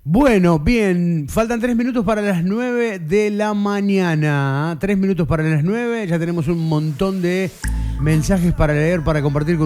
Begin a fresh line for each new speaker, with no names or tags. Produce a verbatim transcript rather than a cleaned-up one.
Bueno, bien, faltan tres minutos para las nueve de la mañana. Tres minutos para las nueve, ya tenemos un montón de mensajes para leer, para compartir con